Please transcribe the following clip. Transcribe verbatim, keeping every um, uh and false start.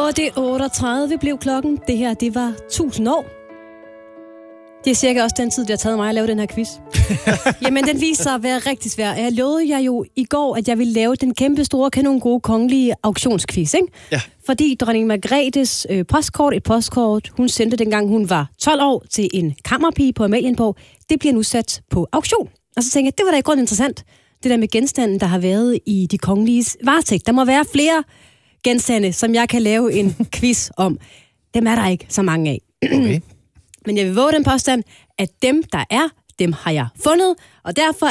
otte otteogtredive blev klokken. Det her, det var tusind år. Det er cirka også den tid, det har taget mig at lave den her quiz. Jamen, den viser sig at være rigtig svær. Jeg lovede jer jo i går, at jeg ville lave den kæmpe store, kanon gode kongelige auktionsquiz, ikke? Ja. Fordi dronning Margrethes øh, postkort, et postkort, hun sendte dengang hun var tolv år til en kammerpige på Amalienborg, det bliver nu sat på auktion. Og så tænkte jeg, det var da i grunden interessant, det der med genstanden, der har været i de kongeliges varetægt. Der må være flere genstande, som jeg kan lave en quiz om. Dem er der ikke så mange af. Okay. Men jeg vil våge den påstand, at dem, der er, dem har jeg fundet, og derfor